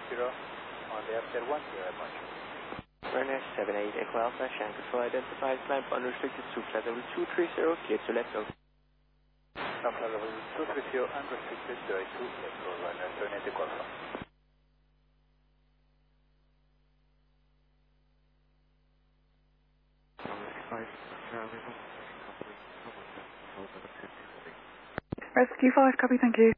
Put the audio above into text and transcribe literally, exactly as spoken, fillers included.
zero on the after one zero departure. Runner seven eight Echo Alpha, Shanghai control identified, climb unrestricted to flight level two three zero, clear to let go. Flight level two three zero, unrestricted to two, let go, runner seven eight Echo Alpha. Rescue five, copy, thank you.